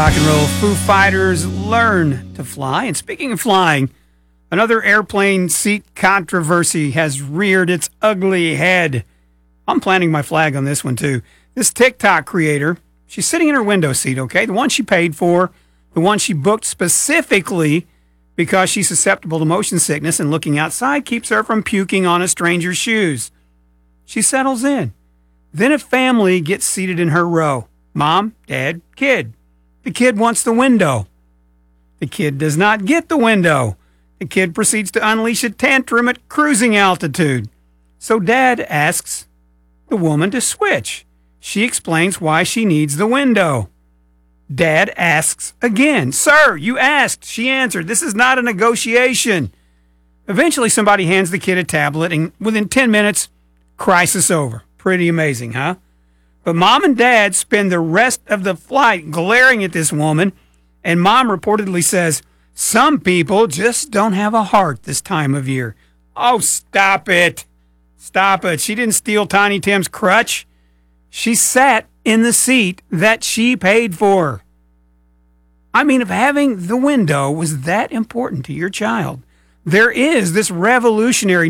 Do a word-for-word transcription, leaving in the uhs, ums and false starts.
Rock and roll. Foo Fighters, Learn to Fly. And speaking of flying, another airplane seat controversy has reared its ugly head. I'm planting my flag on this one, too. This TikTok creator, she's sitting in her window seat, okay? The one she paid for, the one she booked specifically because she's susceptible to motion sickness, and looking outside keeps her from puking on a stranger's shoes. She settles in. Then a family gets seated in her row. Mom, dad, kid. The kid wants the window. The kid does not get the window. The kid proceeds to unleash a tantrum at cruising altitude. So dad asks the woman to switch. She explains why she needs the window. Dad asks again. Sir, you asked. She answered. This is not a negotiation. Eventually, somebody hands the kid a tablet, and within ten minutes, crisis over. Pretty amazing, huh? But mom and dad spend the rest of the flight glaring at this woman, and mom reportedly says, some people just don't have a heart this time of year. Oh, stop it. Stop it. She didn't steal Tiny Tim's crutch. She sat in the seat that she paid for. I mean, if having the window was that important to your child, there is this revolutionary